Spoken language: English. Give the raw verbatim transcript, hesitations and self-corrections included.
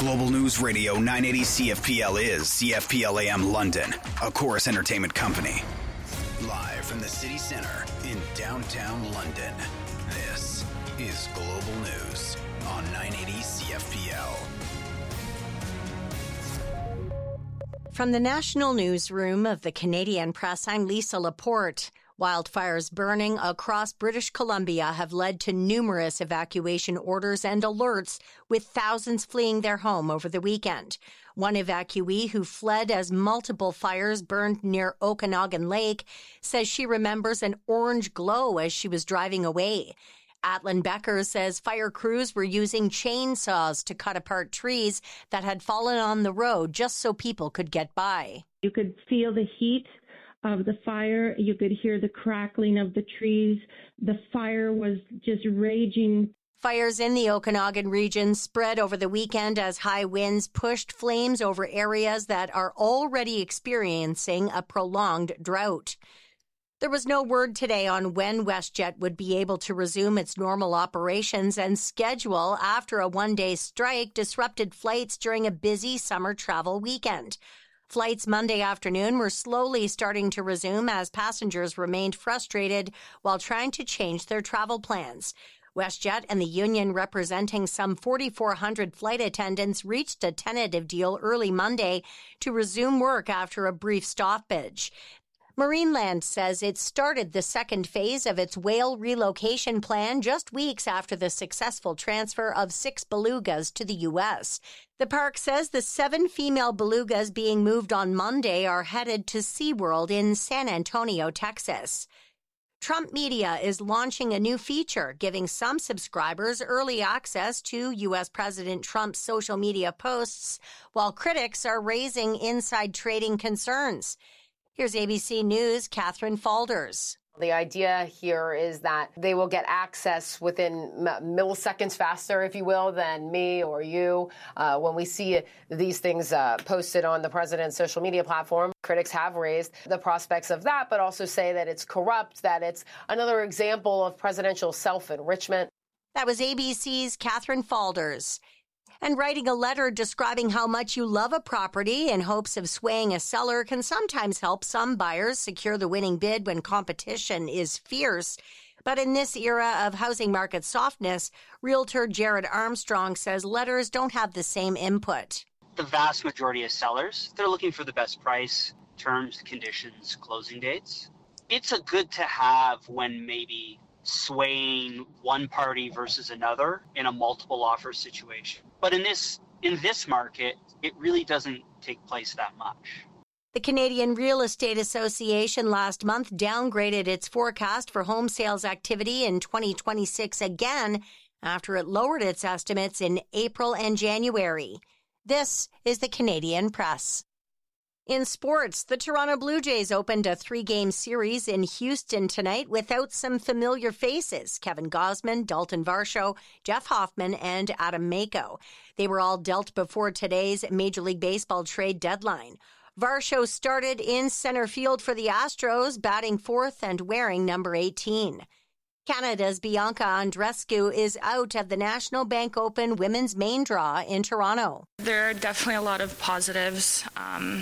Global News Radio nine eighty C F P L is C F P L A M London, a Chorus Entertainment company. Live from the city centre in downtown London, this is Global News on nine eighty C F P L. From the National Newsroom of the Canadian Press, I'm Lisa Laporte. Wildfires burning across British Columbia have led to numerous evacuation orders and alerts, with thousands fleeing their home over the weekend. One evacuee who fled as multiple fires burned near Okanagan Lake says she remembers an orange glow as she was driving away. Atlin Becker says fire crews were using chainsaws to cut apart trees that had fallen on the road just so people could get by. You could feel the heat of the fire. You could hear the crackling of the trees. The fire was just raging. Fires in the Okanagan region spread over the weekend as high winds pushed flames over areas that are already experiencing a prolonged drought. There was no word today on when WestJet would be able to resume its normal operations and schedule after a one-day strike disrupted flights during a busy summer travel weekend. Flights Monday afternoon were slowly starting to resume as passengers remained frustrated while trying to change their travel plans. WestJet and the union representing some forty-four hundred flight attendants reached a tentative deal early Monday to resume work after a brief stoppage. Marineland says it started the second phase of its whale relocation plan just weeks after the successful transfer of six belugas to the U S. The park says the seven female belugas being moved on Monday are headed to SeaWorld in San Antonio, Texas. Trump Media is launching a new feature giving some subscribers early access to U S President Trump's social media posts, while critics are raising inside trading concerns. Here's A B C News' Catherine Falders. The idea here is that they will get access within milliseconds faster, if you will, than me or you. Uh, when we see these things uh, posted on the president's social media platform, critics have raised the prospects of that, but also say that it's corrupt, that it's another example of presidential self-enrichment. That was A B C's Catherine Falders. And writing a letter describing how much you love a property in hopes of swaying a seller can sometimes help some buyers secure the winning bid when competition is fierce. But in this era of housing market softness, realtor Jared Armstrong says letters don't have the same input. The vast majority of sellers, they're looking for the best price, terms, conditions, closing dates. It's a good to have when maybe swaying one party versus another in a multiple offer situation. But in this in this market, it really doesn't take place that much. The Canadian Real Estate Association last month downgraded its forecast for home sales activity in twenty twenty-six again after it lowered its estimates in April and January. This is the Canadian Press. In sports, the Toronto Blue Jays opened a three-game series in Houston tonight without some familiar faces, Kevin Gausman, Dalton Varsho, Jeff Hoffman, and Adam Mako. They were all dealt before today's Major League Baseball trade deadline. Varsho started in center field for the Astros, batting fourth and wearing number eighteen. Canada's Bianca Andreescu is out of the National Bank Open women's main draw in Toronto. There are definitely a lot of positives. Um,